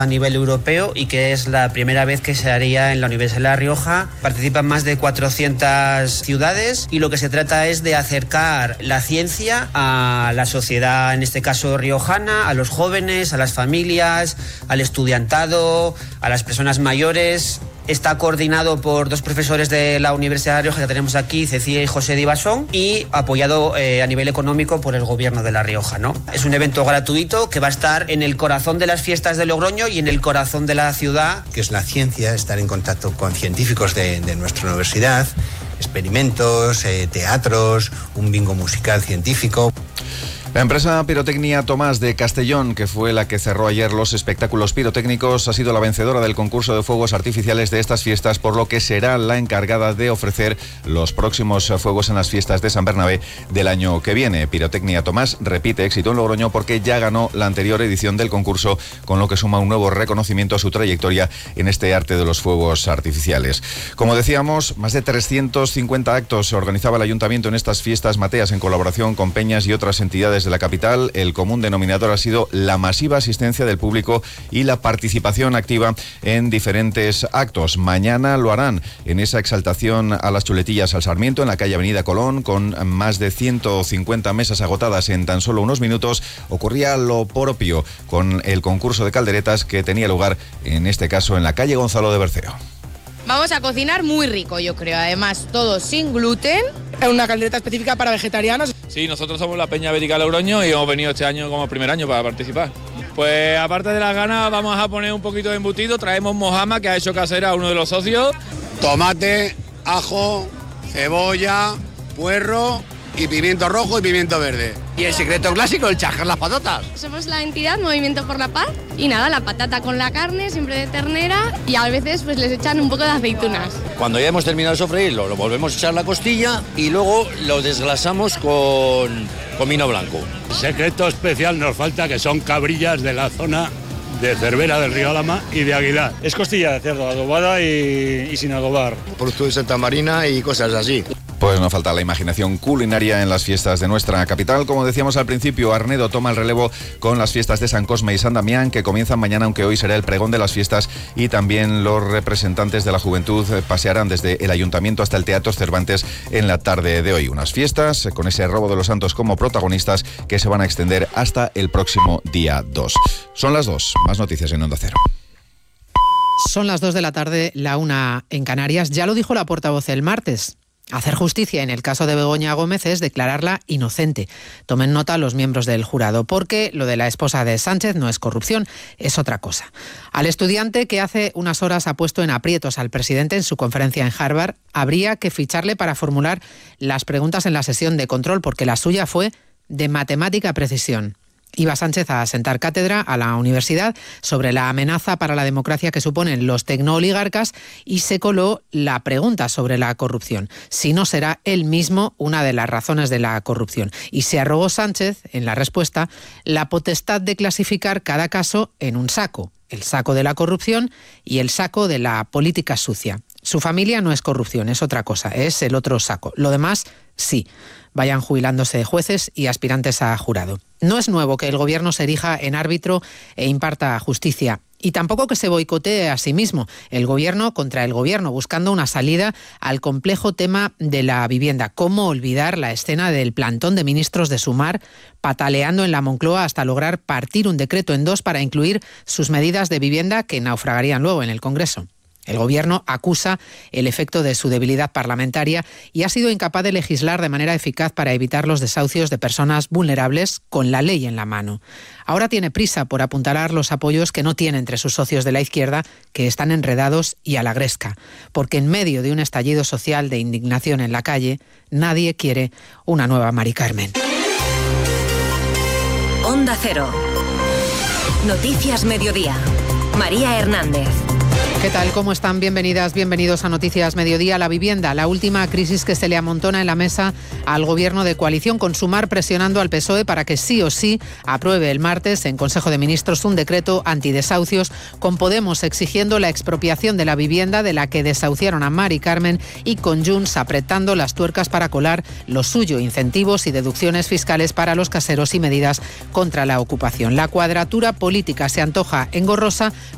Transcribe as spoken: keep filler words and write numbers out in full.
a nivel europeo y que es la primera vez que se haría en la Universidad de La Rioja. Participan más de cuatrocientas ciudades y lo que se trata es de acercar la ciencia a la sociedad, en este caso riojana, a los jóvenes, a las familias, al estudiantado, a las personas mayores. Está coordinado por dos profesores de la Universidad de La Rioja que tenemos aquí, Cecilia y José Divasón, y apoyado eh, a nivel económico por el Gobierno de La Rioja, ¿no? Es un evento gratuito que va a estar en el corazón de las fiestas de Logroño y en el corazón de la ciudad. Que es la ciencia, estar en contacto con científicos de, de nuestra universidad, experimentos, eh, teatros, un bingo musical científico. La empresa Pirotecnia Tomás de Castellón, que fue la que cerró ayer los espectáculos pirotécnicos, ha sido la vencedora del concurso de fuegos artificiales de estas fiestas, por lo que será la encargada de ofrecer los próximos fuegos en las fiestas de San Bernabé del año que viene. Pirotecnia Tomás repite éxito en Logroño porque ya ganó la anterior edición del concurso, con lo que suma un nuevo reconocimiento a su trayectoria en este arte de los fuegos artificiales. Como decíamos, más de trescientos cincuenta actos organizaba el Ayuntamiento en estas fiestas mateas en colaboración con peñas y otras entidades de la capital. El común denominador ha sido la masiva asistencia del público y la participación activa en diferentes actos. Mañana lo harán en esa exaltación a las chuletillas al Sarmiento en la calle Avenida Colón, con más de ciento cincuenta mesas agotadas en tan solo unos minutos. Ocurría lo propio con el concurso de calderetas que tenía lugar, en este caso, en la calle Gonzalo de Berceo. Vamos a cocinar muy rico, yo creo. Además, todo sin gluten. Es una caldereta específica para vegetarianos. Sí, nosotros somos la Peña Bética Logroño y hemos venido este año como primer año para participar. Pues aparte de las ganas, vamos a poner un poquito de embutido. Traemos mojama, que ha hecho casera uno de los socios. Tomate, ajo, cebolla, puerro y pimiento rojo y pimiento verde. Y el secreto clásico, el chascar las patatas. Somos la entidad Movimiento por la Paz y nada, la patata con la carne, siempre de ternera, y a veces pues les echan un poco de aceitunas. Cuando ya hemos terminado de sofreírlo, lo volvemos a echar la costilla y luego lo desglasamos con, con vino blanco. Secreto especial nos falta, que son cabrillas de la zona de Cervera del Río Alhama y de Aguilar. Es costilla de cerdo adobada y, y sin adobar. Producto de Santa Marina y cosas así. Pues no falta la imaginación culinaria en las fiestas de nuestra capital. Como decíamos al principio, Arnedo toma el relevo con las fiestas de San Cosme y San Damián, que comienzan mañana, aunque hoy será el pregón de las fiestas, y también los representantes de la juventud pasearán desde el Ayuntamiento hasta el Teatro Cervantes en la tarde de hoy. Unas fiestas con ese robo de los santos como protagonistas que se van a extender hasta el próximo día dos. Son las dos. Más noticias en Onda Cero. Son las dos de la tarde, la una en Canarias. Ya lo dijo la portavoz el martes. Hacer justicia en el caso de Begoña Gómez es declararla inocente. Tomen nota los miembros del jurado, porque lo de la esposa de Sánchez no es corrupción, es otra cosa. Al estudiante que hace unas horas ha puesto en aprietos al presidente en su conferencia en Harvard, habría que ficharle para formular las preguntas en la sesión de control, porque la suya fue de matemática precisión. Iba Sánchez a sentar cátedra a la universidad sobre la amenaza para la democracia que suponen los tecnooligarcas y se coló la pregunta sobre la corrupción. Si no será él mismo una de las razones de la corrupción. Y se arrogó Sánchez, en la respuesta, la potestad de clasificar cada caso en un saco. El saco de la corrupción y el saco de la política sucia. Su familia no es corrupción, es otra cosa, es el otro saco. Lo demás, sí. Vayan jubilándose jueces y aspirantes a jurado. No es nuevo que el gobierno se erija en árbitro e imparta justicia. Y tampoco que se boicotee a sí mismo, el gobierno contra el gobierno, buscando una salida al complejo tema de la vivienda. ¿Cómo olvidar la escena del plantón de ministros de Sumar pataleando en la Moncloa hasta lograr partir un decreto en dos para incluir sus medidas de vivienda que naufragarían luego en el Congreso? El gobierno acusa el efecto de su debilidad parlamentaria y ha sido incapaz de legislar de manera eficaz para evitar los desahucios de personas vulnerables con la ley en la mano. Ahora tiene prisa por apuntalar los apoyos que no tiene entre sus socios de la izquierda, que están enredados y a la gresca, porque en medio de un estallido social de indignación en la calle, nadie quiere una nueva Mari Carmen. Onda Cero. Noticias Mediodía. María Hernández. ¿Qué tal? ¿Cómo están? Bienvenidas, bienvenidos a Noticias Mediodía. La vivienda, la última crisis que se le amontona en la mesa al gobierno de coalición, con Sumar presionando al P S O E para que sí o sí apruebe el martes en Consejo de Ministros un decreto antidesahucios, con Podemos exigiendo la expropiación de la vivienda de la que desahuciaron a Mari Carmen y con Junts apretando las tuercas para colar lo suyo, incentivos y deducciones fiscales para los caseros y medidas contra la ocupación. La cuadratura política se antoja engorrosa